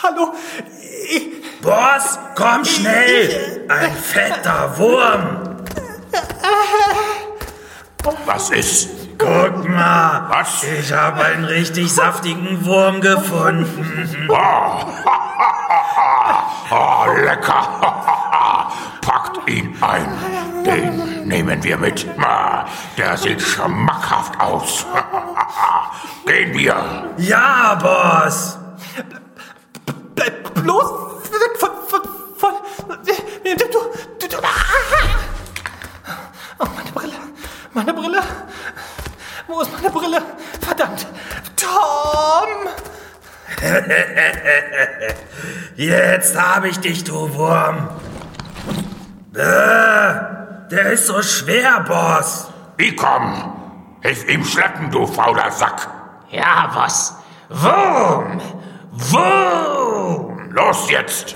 Hallo? Boss, komm schnell! Ein fetter Wurm! Was ist? Guck mal! Was? Ich habe einen richtig saftigen Wurm gefunden. Oh, lecker. Packt ihn ein. Den nehmen wir mit. Der sieht schmackhaft aus. Gehen wir. Ja, Boss! Bleib bloß weg von du. Oh, meine Brille. Wo ist meine Brille? Verdammt. Tom! Jetzt habe ich dich, du Wurm. Der ist so schwer, Boss. Wie komm? Hilf ihm schleppen, du fauler Sack. Ja, Boss. Wurm! Los jetzt.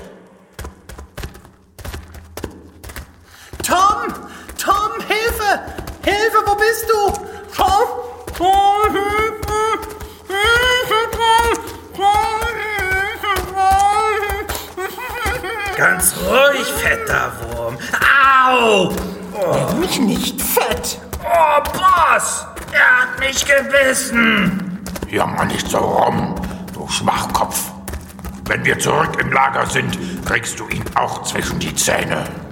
Tom, Hilfe! Hilfe, wo bist du? Tom, Ganz ruhig, fetter Wurm. Au! Nenn mich nicht fett. Oh, Boss! Er hat mich gebissen. Jammer nicht so rum, du Schwachkopf. Wenn wir zurück im Lager sind, kriegst du ihn auch zwischen die Zähne.